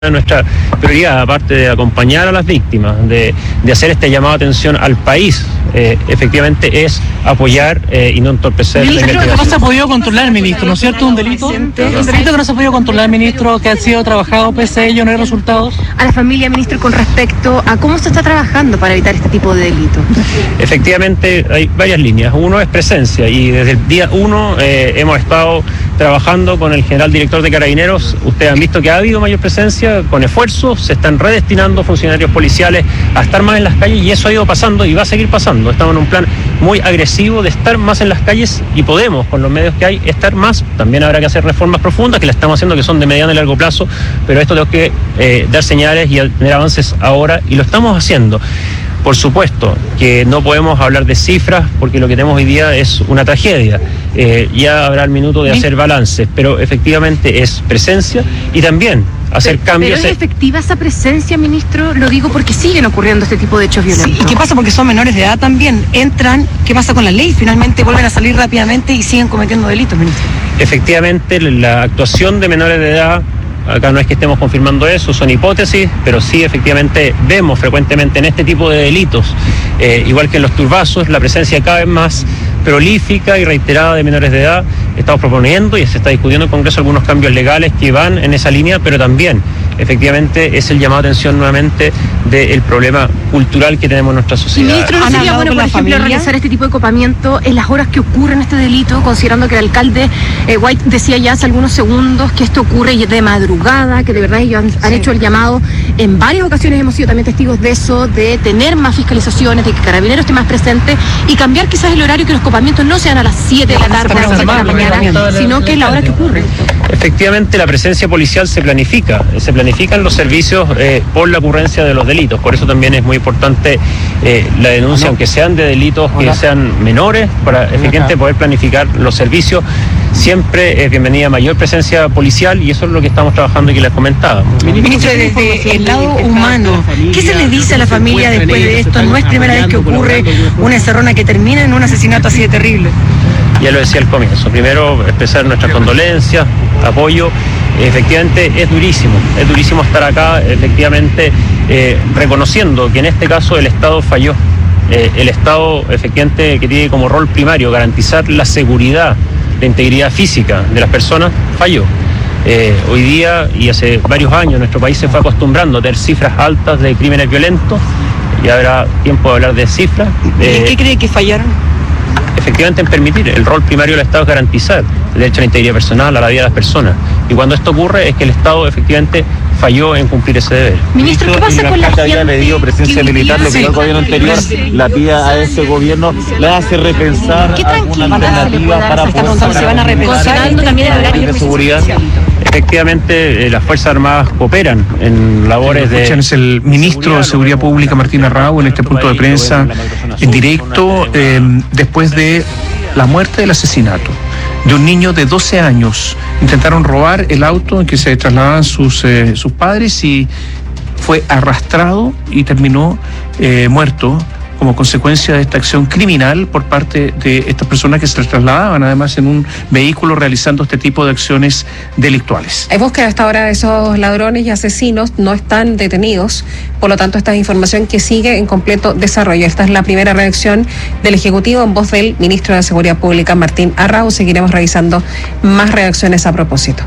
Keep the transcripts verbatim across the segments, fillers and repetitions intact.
Nuestra prioridad, aparte de acompañar a las víctimas, de, de hacer este llamado de atención al país, eh, efectivamente es apoyar eh, y no entorpecer ministro, la investigación. ¿Cómo se ha podido controlar, ministro? ¿No es cierto? ¿Un delito? ¿Un delito que no se ha podido controlar, ministro, que ha sido trabajado pese a ello, no hay resultados? A la familia, ministro, con respecto a cómo se está trabajando para evitar este tipo de delitos. Efectivamente, hay varias líneas. Uno es presencia y desde el día uno eh, hemos estado trabajando con el general director de Carabineros. Ustedes han visto que ha habido mayor presencia, con esfuerzo, se están redestinando funcionarios policiales a estar más en las calles y eso ha ido pasando y va a seguir pasando. Estamos en un plan muy agresivo de estar más en las calles y podemos, con los medios que hay, estar más. También habrá que hacer reformas profundas que las estamos haciendo, que son de mediano y largo plazo, pero esto tengo que eh, dar señales y tener avances ahora y lo estamos haciendo. Por supuesto que no podemos hablar de cifras porque lo que tenemos hoy día es una tragedia. Eh, ya habrá el minuto de hacer balances, pero efectivamente es presencia y también hacer pero, cambios. ¿Pero es efectiva esa presencia, ministro? Lo digo porque siguen ocurriendo este tipo de hechos violentos. Sí, ¿y qué pasa? Porque son menores de edad también. Entran, ¿qué pasa con la ley? Finalmente vuelven a salir rápidamente y siguen cometiendo delitos, ministro. Efectivamente, la actuación de menores de edad, acá no es que estemos confirmando eso, son hipótesis, pero sí efectivamente vemos frecuentemente en este tipo de delitos, eh, igual que en los turbazos, la presencia cada vez más prolífica y reiterada de menores de edad. Estamos proponiendo y se está discutiendo en el Congreso algunos cambios legales que van en esa línea, pero también efectivamente es el llamado a atención nuevamente del problema cultural que tenemos en nuestra sociedad. Y ministro, ¿no sería bueno, por ejemplo, familia? realizar este tipo de copamiento en las horas que ocurre este delito, considerando que el alcalde eh, White decía ya hace algunos segundos que esto ocurre de madrugada, que de verdad ellos han, han sí. hecho el llamado, en varias ocasiones hemos sido también testigos de eso, de tener más fiscalizaciones, de que Carabineros esté más presente y cambiar quizás el horario, que los copamientos no sean a las siete de la tarde, a las siete de la mañana, sino que es la hora que ocurre. Efectivamente, la presencia policial se planifica, se planifican los servicios eh, por la ocurrencia de los delitos. Por eso también es muy importante eh, la denuncia, aunque sean de delitos que sean menores, para efectivamente poder planificar los servicios. Siempre es bienvenida mayor presencia policial y eso es lo que estamos trabajando y que les comentaba. Ministro, desde el lado humano, ¿qué se le dice a la familia después de esto? No es primera vez que ocurre una encerrona que termina en un asesinato así de terrible. Ya lo decía al comienzo, primero expresar nuestras condolencias, apoyo. Efectivamente es durísimo, es durísimo estar acá, efectivamente eh, reconociendo que en este caso el Estado falló. Eh, el Estado efectivamente que tiene como rol primario garantizar la seguridad, la integridad física de las personas, falló. Eh, hoy día y hace varios años nuestro país se fue acostumbrando a tener cifras altas de crímenes violentos y habrá tiempo de hablar de cifras. Eh, ¿En qué cree que fallaron? Efectivamente en permitir, el rol primario del Estado es garantizar el derecho a la integridad personal, a la vida de las personas. Y cuando esto ocurre es que el Estado efectivamente falló en cumplir ese deber. Ministro, ¿qué pasa con la gente? Había pedido presencia militar, lo que sí. El gobierno anterior la pida a este gobierno, le hace repensar alguna alternativa para poder se van a repensar también el horario de seguridad. Efectivamente, eh, las Fuerzas Armadas cooperan en labores de... Es el ministro de Seguridad Pública, Martín Arrau, en este punto de prensa en directo, eh, después de la muerte del asesinato de un niño de doce años. Intentaron robar el auto en que se trasladaban sus, eh, sus padres y fue arrastrado y terminó eh, muerto como consecuencia de esta acción criminal por parte de estas personas que se trasladaban además en un vehículo realizando este tipo de acciones delictuales. Hay búsqueda hasta ahora de esos ladrones y asesinos, no están detenidos, por lo tanto esta es información que sigue en completo desarrollo. Esta es la primera reacción del Ejecutivo en voz del ministro de Seguridad Pública, Martín Arrau. Seguiremos revisando más reacciones a propósito.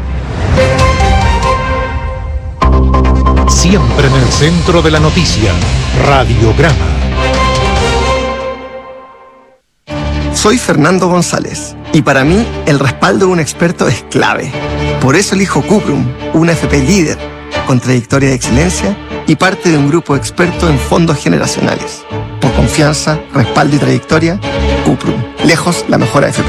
Siempre en el centro de la noticia, Radiograma. Soy Fernando González y para mí el respaldo de un experto es clave. Por eso elijo Cuprum, una F P líder, con trayectoria de excelencia y parte de un grupo experto en fondos generacionales. Por confianza, respaldo y trayectoria, Cuprum, lejos la mejor A F P.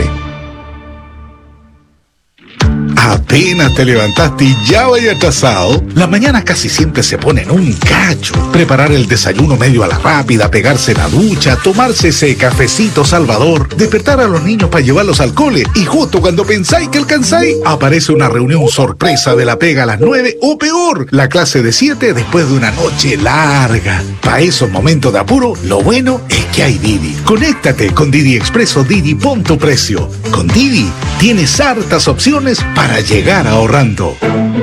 Apenas te levantaste y ya vaya atrasado. Las mañanas casi siempre se ponen un cacho. Preparar el desayuno medio a la rápida, pegarse la ducha, tomarse ese cafecito salvador, despertar a los niños para llevarlos al cole y justo cuando pensáis que alcanzáis, aparece una reunión sorpresa de la pega a las nueve o peor, la clase de siete después de una noche larga. Para esos momentos de apuro, lo bueno es que hay Didi. Conéctate con Didi Expreso Didi, pon tu precio. Con Didi tienes hartas opciones para llegar ahorrando.